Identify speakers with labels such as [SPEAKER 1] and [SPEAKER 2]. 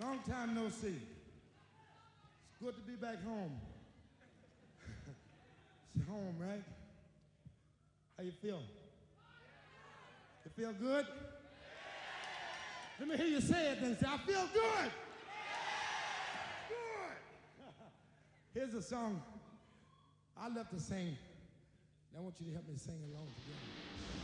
[SPEAKER 1] Long time no see. It's good to be back home. It's home, right? How you feel? You feel good? Let me hear you say it then. Say, I feel good. Good. Here's a song I love to sing. And I want you to help me sing along together.